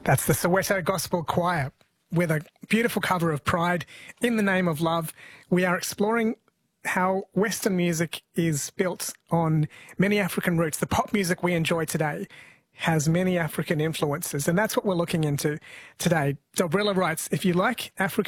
That's the Soweto Gospel Choir with a beautiful cover of Pride in the Name of Love. We are exploring how Western music is built on many African roots. The pop music we enjoy today has many African influences, and that's what we're looking into today. Dobrila writes, if you like African